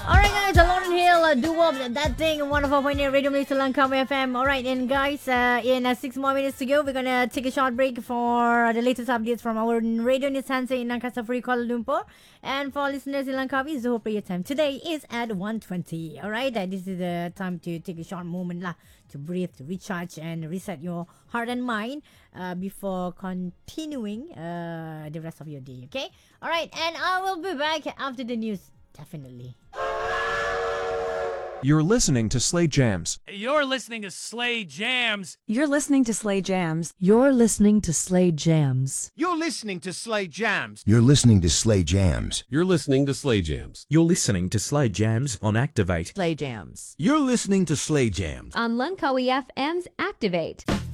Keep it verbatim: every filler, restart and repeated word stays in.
Alright guys, Lauren Hill, uh, do up that thing, one of our pioneer radio Malaysia Langkawi F M. Alright, and guys, uh, in uh, six more minutes to go, we're gonna take a short break for the latest updates from our radio news center in Angkasa Puri, Kuala Lumpur. And for listeners in Langkawi, Zoho prayer time today is at one twenty. Alright, uh, this is the time to take a short moment lah, to breathe, to recharge and reset your heart and mind uh, before continuing uh, the rest of your day, okay? Alright, and I will be back after the news, definitely. You're listening to Slay Jams. You're listening to Slay Jams. You're listening to Slay Jams. You're listening to Slay Jams. You're listening to Slay Jams. You're listening to Slay Jams. You're listening to Slay Jams. You're listening to Slay Jams on Activate. Slay Jams. You're listening to Slay Jams on Langkawi F M's Activate.